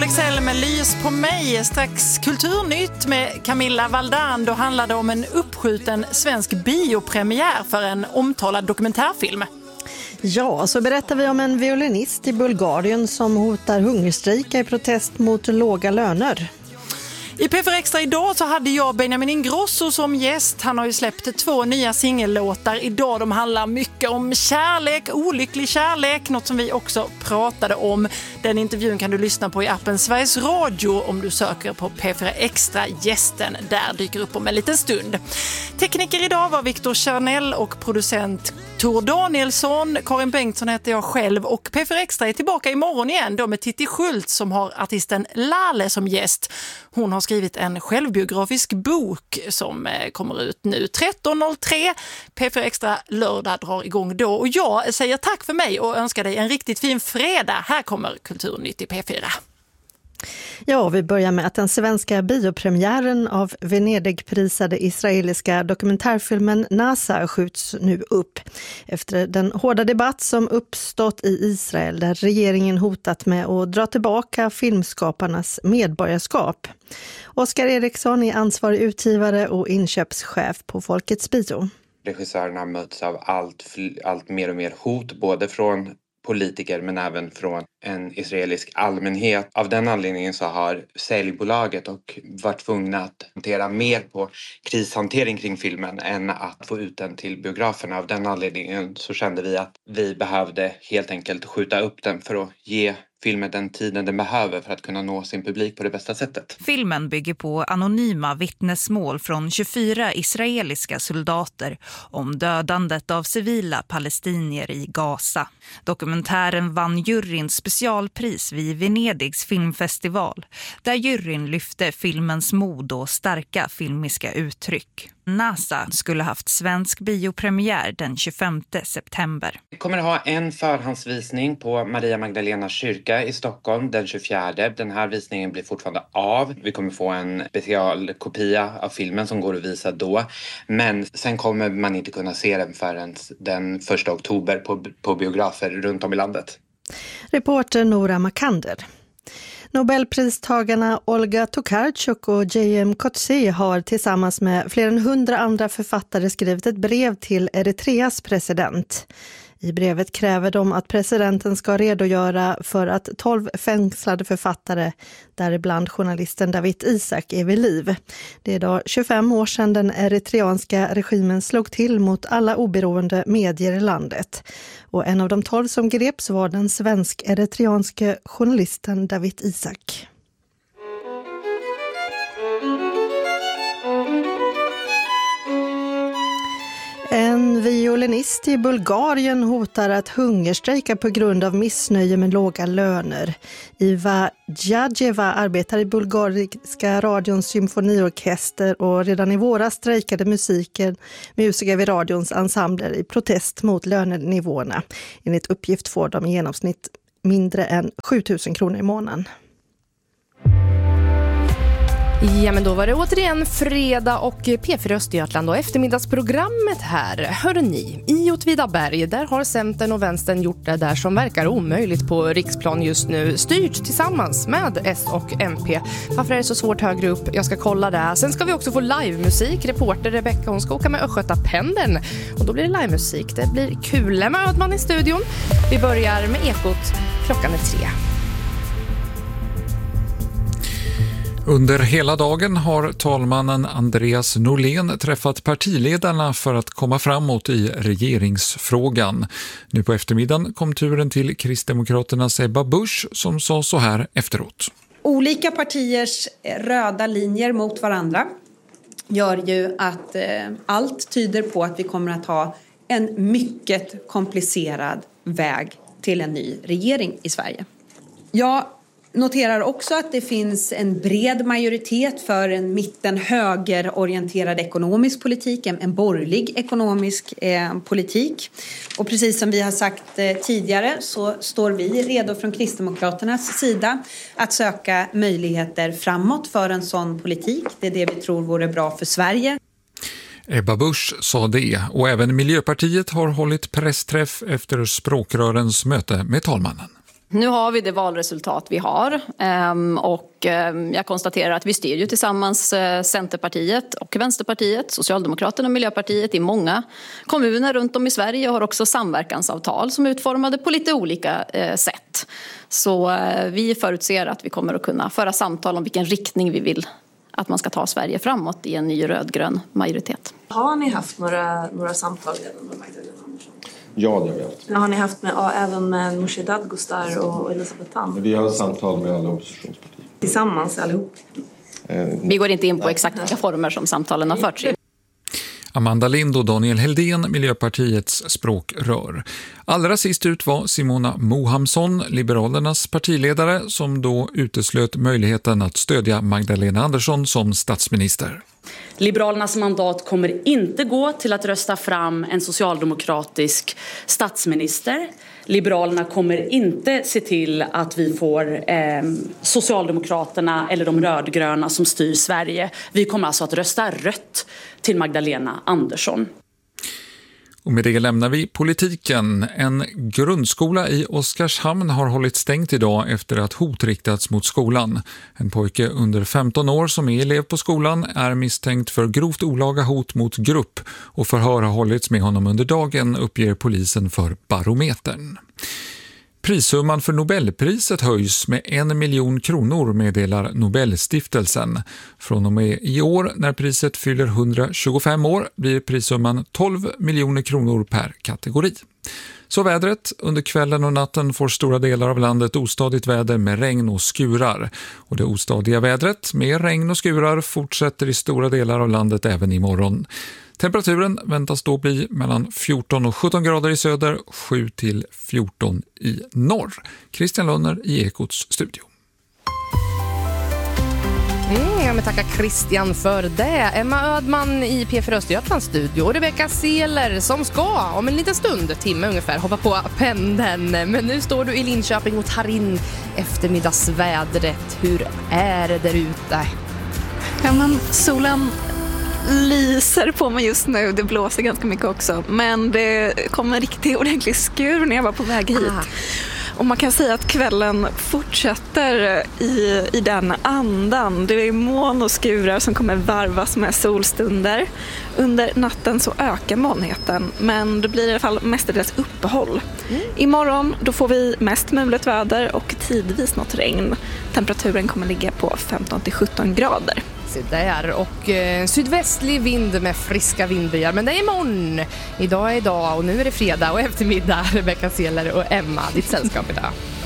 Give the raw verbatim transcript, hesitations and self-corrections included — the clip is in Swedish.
X L med Lys på mig. Strax Kulturnytt med Camilla Valdan. Då handlar det om en uppskjuten svensk biopremiär för en omtalad dokumentärfilm. Ja, så berättar vi om en violinist i Bulgarien som hotar hungerstrejka i protest mot låga löner. I P fyra Extra idag så hade jag Benjamin Ingrosso som gäst. Han har ju släppt två nya singellåtar idag. De handlar mycket om kärlek, olycklig kärlek. Något som vi också pratade om. Den intervjun kan du lyssna på i appen Sveriges Radio om du söker på P fyra Extra. Gästen där dyker upp om en liten stund. Tekniker idag var Viktor Kärnell och producent Tor Danielsson. Karin Bengtsson heter jag själv och P fyra Extra är tillbaka imorgon igen då med Titti Schultz som har artisten Lale som gäst. Hon har skrivit en självbiografisk bok som kommer ut nu tretton noll tre. P fyra Extra lördag drar igång då och jag säger tack för mig och önskar dig en riktigt fin fredag. Här kommer Kulturnytt i P fyra. Ja, vi börjar med att den svenska biopremiären av Venedig-prisade israeliska dokumentärfilmen NASA skjuts nu upp. Efter den hårda debatt som uppstått i Israel där regeringen hotat med att dra tillbaka filmskaparnas medborgarskap. Oskar Eriksson är ansvarig utgivare och inköpschef på Folkets Bio. Regissörerna möts av allt, allt mer och mer hot, både från politiker men även från en israelisk allmänhet. Av den anledningen så har säljbolaget och varit tvungna att hantera mer på krishantering kring filmen än att få ut den till biograferna. Av den anledningen så kände vi att vi behövde helt enkelt skjuta upp den för att ge filmen den tiden den behöver för att kunna nå sin publik på det bästa sättet. Filmen bygger på anonyma vittnesmål från tjugofyra israeliska soldater om dödandet av civila palestinier i Gaza. Dokumentären vann juryns specialpris vid Venedigs filmfestival, där juryn lyfte filmens mod och starka filmiska uttryck. NASA skulle haft svensk biopremiär den tjugofemte september. Vi kommer att ha en förhandsvisning på Maria Magdalena kyrka i Stockholm den tjugofjärde. Den här visningen blir fortfarande av. Vi kommer få en specialkopia av filmen som går att visa då. Men sen kommer man inte kunna se den förrän den första oktober på, på biografer runt om i landet. Reporter Nora Makander. Nobelpristagarna Olga Tokarczuk och J M Coetzee har tillsammans med fler än hundra andra författare skrivit ett brev till Eritreas president. I brevet kräver de att presidenten ska redogöra för att tolv fängslade författare, däribland journalisten David Isaac, är vid liv. Det är idag tjugofem år sedan den eritreanska regimen slog till mot alla oberoende medier i landet. Och en av de tolv som greps var den svensk-eritreanske journalisten David Isaac. En violinist i Bulgarien hotar att hungerstrejka på grund av missnöje med låga löner. Iva Djadjeva arbetar i bulgariska radions symfoniorkester och redan i våras strejkade musiken, musiker vid radions ensembler i protest mot lönenivåerna. Enligt uppgift får de i genomsnitt mindre än sjutusen kronor i månaden. Ja, men då var det återigen fredag och P fyra Östergötland och eftermiddagsprogrammet här. Hör ni, i Åtvidaberg, där har Centern och Vänstern gjort det där som verkar omöjligt på riksplan just nu. Styrt tillsammans med S och M P. Varför är det så svårt högre upp? Jag ska kolla det. Sen ska vi också få livemusik. Reporter Rebecka, hon ska åka med Östgötapendeln. Och då blir det livemusik. Det blir kul. Emma Ödman i studion. Vi börjar med Ekot. Klockan är tre. Under hela dagen har talmannen Andreas Norlén träffat partiledarna för att komma framåt i regeringsfrågan. Nu på eftermiddagen kom turen till Kristdemokraternas Ebba Busch som sa så här efteråt. Olika partiers röda linjer mot varandra gör ju att eh, allt tyder på att vi kommer att ha en mycket komplicerad väg till en ny regering i Sverige. Jag noterar också att det finns en bred majoritet för en mitten-högerorienterad ekonomisk politik, en, en borgerlig ekonomisk eh, politik. Och precis som vi har sagt eh, tidigare så står vi redo från Kristdemokraternas sida att söka möjligheter framåt för en sån politik. Det är det vi tror vore bra för Sverige. Ebba Busch sa det och även Miljöpartiet har hållit pressträff efter språkrörens möte med talmannen. Nu har vi det valresultat vi har och jag konstaterar att vi styr ju tillsammans Centerpartiet och Vänsterpartiet, Socialdemokraterna och Miljöpartiet i många kommuner runt om i Sverige och har också samverkansavtal som är utformade på lite olika sätt. Så vi förutser att vi kommer att kunna föra samtal om vilken riktning vi vill att man ska ta Sverige framåt i en ny rödgrön majoritet. Har ni haft några, några samtal med Magdalena Andersson? Ja, det har vi haft. Har ni haft med, ja, även med Nooshi Dadgostar och Elisabeth Tamm? Vi har samtal med alla oppositionspartier. Tillsammans allihop? Vi går inte in på exakt vilka former som samtalen har förts i. Amanda Lind och Daniel Heldén, Miljöpartiets språkrör. Allra sist ut var Simona Mohamsson, Liberalernas partiledare, som då uteslöt möjligheten att stödja Magdalena Andersson som statsminister. Liberalernas mandat kommer inte gå till att rösta fram en socialdemokratisk statsminister. Liberalerna kommer inte se till att vi får eh, Socialdemokraterna eller de rödgröna som styr Sverige. Vi kommer alltså att rösta rött till Magdalena Andersson. Och med det lämnar vi politiken. En grundskola i Oskarshamn har hållit stängt idag efter att hot riktats mot skolan. En pojke under femton år som är elev på skolan är misstänkt för grovt olaga hot mot grupp och förhör har hållits med honom under dagen, uppger polisen för Barometern. Prissumman för Nobelpriset höjs med en miljon kronor, meddelar Nobelstiftelsen. Från och med i år, när priset fyller hundratjugofem år, blir prissumman tolv miljoner kronor per kategori. Så vädret. Under kvällen och natten får stora delar av landet ostadigt väder med regn och skurar. Och det ostadiga vädret med regn och skurar fortsätter i stora delar av landet även imorgon. Temperaturen väntas då bli mellan fjorton och sjutton grader i söder, sju till fjorton i norr. Christian Lönner i Ekots studio. Mm, jag vill tacka Christian för det. Emma Ödman i P fyra Östergötlands studio och Rebecca Seeler som ska om en liten stund, timme ungefär, hoppa på pendeln. Men nu står du i Linköping och tar in eftermiddagsvädret. Hur är det där ute? Ja, men solen lyser på mig just nu. Det blåser ganska mycket också. Men det kom en riktigt ordentlig skur när jag var på väg hit. Ah. Och man kan säga att kvällen fortsätter i, i den andan. Det är moln och skurar som kommer varvas med solstunder. Under natten så ökar molnigheten, men det blir i alla fall mestadels uppehåll. Mm. Imorgon då får vi mest mulet väder och tidvis något regn. Temperaturen kommer ligga på femton till sjutton grader. Så där, och eh, sydvästlig vind med friska vindbyar. Men det är imorgon. Idag är idag och nu är det fredag och eftermiddag. Rebecca Seeler och Emma, ditt sällskap idag.